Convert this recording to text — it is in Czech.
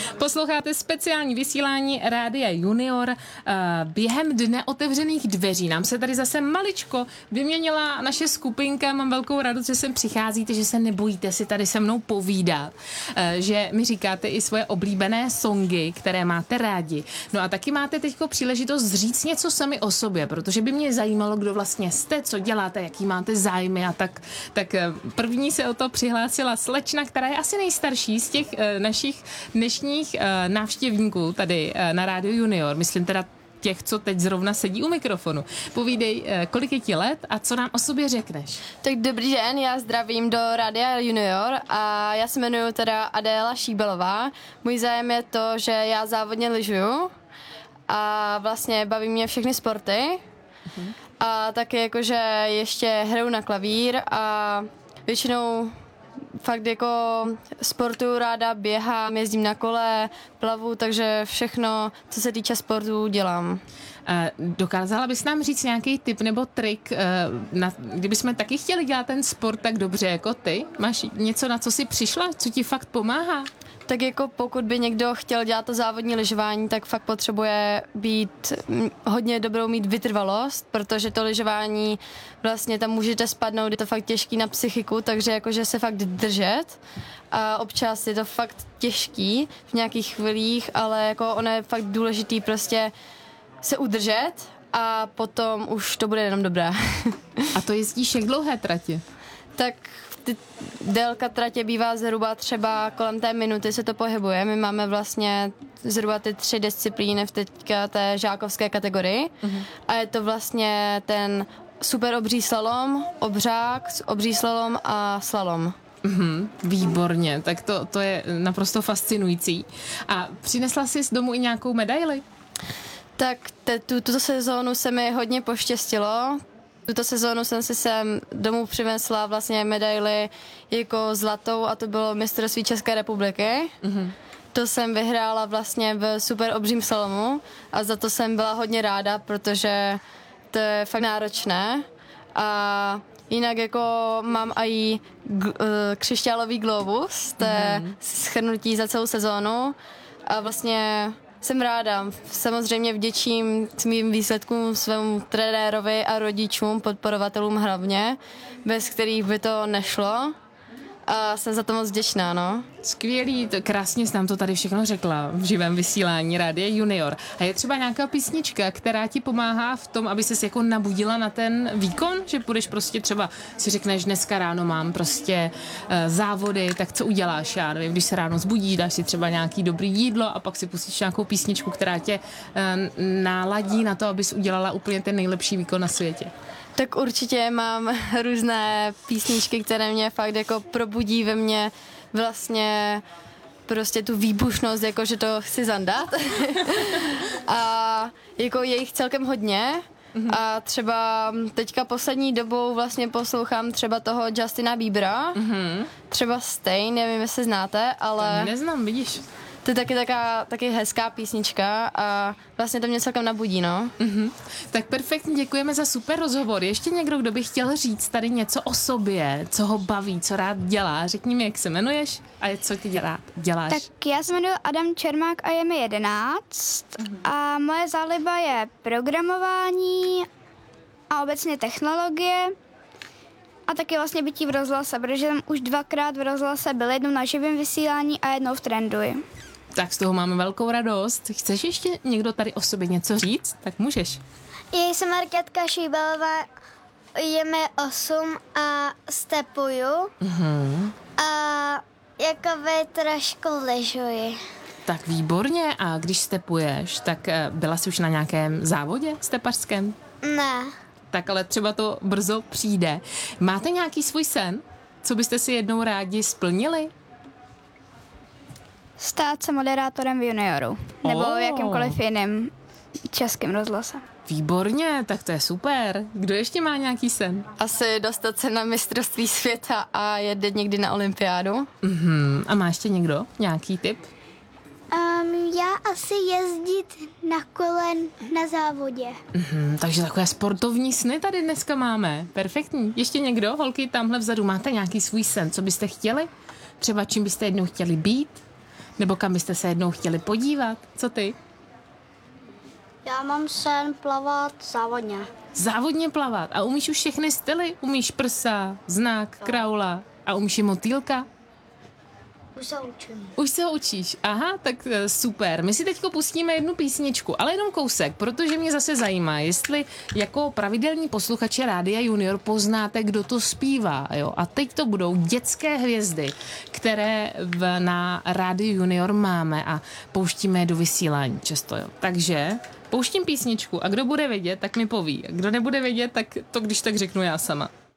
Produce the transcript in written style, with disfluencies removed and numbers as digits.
Posloucháte speciální vysílání Rádia Junior. Během dne otevřených dveří nám se tady zase maličko vyměnila naše skupinka. Mám velkou radost, že sem přicházíte, že se nebojíte si tady se mnou povídat, že mi říkáte i svoje oblíbené songy, které máte rádi. No a taky máte teďko příležitost říct něco sami o sobě, protože by mě zajímalo, kdo vlastně jste, co děláte, jaký máte zájmy a tak první se o to přihlásila slečna, která je asi nejstarší z těch našich dnešních návštěvníků tady na Rádiu Junior. Myslím teda těch, co teď zrovna sedí u mikrofonu. Povídej, kolik je ti let a co nám o sobě řekneš? Tak dobrý den, já zdravím do Rádia Junior a já se jmenuji teda Adéla Šíbelová. Můj zájem je to, že já závodně lyžuju a vlastně baví mě všechny sporty. A taky jakože ještě hraju na klavír a většinou fakt jako sportuju ráda, běhám, jezdím na kole, plavu, takže všechno, co se týče sportu, dělám. Dokázala bys nám říct nějaký tip nebo trik, kdybychom taky chtěli dělat ten sport tak dobře jako ty? Máš něco, na co jsi přišla, co ti fakt pomáhá? Tak jako pokud by někdo chtěl dělat to závodní lyžování, tak fakt potřebuje být hodně dobrou mít vytrvalost, protože to lyžování vlastně tam můžete spadnout, je to fakt těžký na psychiku, takže jakože se fakt držet a občas je to fakt těžký v nějakých chvilích, ale jako ono je fakt důležitý prostě se udržet a potom už to bude jenom dobré. A to jezdíš jak dlouhé tratě? Tak délka tratě bývá zhruba třeba kolem té minuty se to pohybuje. My máme vlastně zhruba ty 3 disciplíny v teďka té žákovské kategorii. A je to vlastně ten super obří slalom, obřák, obří slalom a slalom. Výborně, tak to je naprosto fascinující. A přinesla jsi z domu i nějakou medaili? Tak tuto sezónu se mi hodně poštěstilo. Tuto sezónu jsem si sem domů přinesla vlastně medaili jako zlatou a to bylo mistrovství České republiky. To jsem vyhrála vlastně v super obřím slalomu a za to jsem byla hodně ráda, protože to je fakt náročné. A jinak jako mám i křišťálový globus, to je shrnutí za celou sezónu a vlastně jsem ráda. Samozřejmě vděčím svým výsledkům svému trenérovi a rodičům, podporovatelům hlavně, bez kterých by to nešlo. A jsem za to moc vděčná, no. Skvělý, krásně jsi nám to tady všechno řekla v živém vysílání Rádia Junior. A je třeba nějaká písnička, která ti pomáhá v tom, aby ses jako nabudila na ten výkon, že půjdeš prostě třeba, si řekneš, dneska ráno mám prostě závody, tak co uděláš, já nevím, když se ráno zbudíš, dáš si třeba nějaký dobrý jídlo a pak si pustíš nějakou písničku, která tě náladí na to, abys udělala úplně ten nejlepší výkon na světě. Tak určitě mám různé písničky, které mě fakt jako probudí ve mně vlastně prostě tu výbušnost, jako že to chci zandat. A jako je jich celkem hodně. A třeba teďka poslední dobou vlastně poslouchám třeba toho Justina Biebera. Třeba Stay, nevím, jestli znáte, ale... Neznám, vidíš. To je taky hezká písnička a vlastně to mě celkem nabudí, no. Tak perfektně, děkujeme za super rozhovor. Ještě někdo, kdo by chtěl říct tady něco o sobě, co ho baví, co rád dělá? Řekni mi, jak se jmenuješ a co ty děláš. Tak já se jmenuji Adam Čermák a je mi 11 a moje záliba je programování a obecně technologie a taky vlastně bytí v rozhlase, protože jsem už 2krát v rozhlase byl, jednou na živém vysílání a jednou v Trenduji. Tak z toho máme velkou radost. Chceš ještě někdo tady o sobě něco říct? Tak můžeš. Já jsem Markétka Šíbelová, je mi 8 a stepuju. A jako vy trošku lyžuji. Tak výborně. A když stepuješ, tak byla jsi už na nějakém závodě stepařském? Ne. Tak ale třeba to brzo přijde. Máte nějaký svůj sen? Co byste si jednou rádi splnili? Stát se moderátorem v Junioru. Nebo v jakýmkoliv jiném českém rozhlase. Výborně, tak to je super. Kdo ještě má nějaký sen? Asi dostat se na mistrovství světa a jet někdy na olympiádu. A má ještě někdo nějaký tip? Já asi jezdit na kole na závodě. Takže takové sportovní sny tady dneska máme. Perfektní. Ještě někdo? Holky, tamhle vzadu máte nějaký svůj sen, co byste chtěli? Třeba čím byste jednou chtěli být? Nebo kam byste se jednou chtěli podívat? Co ty? Já mám sen plavat závodně. Závodně plavat. A umíš už všechny styly? Umíš prsa, znak, kraula a umíš i motýlka? Už se učím. Už se ho učíš. Aha, tak super. My si teďko pustíme jednu písničku, ale jenom kousek, protože mě zase zajímá, jestli jako pravidelní posluchači Rádia Junior poznáte, kdo to zpívá. Jo? A teď to budou dětské hvězdy, které na Rádiu Junior máme a pouštíme je do vysílání často. Jo? Takže pouštím písničku a kdo bude vědět, tak mi poví. A kdo nebude vědět, tak to když tak řeknu já sama.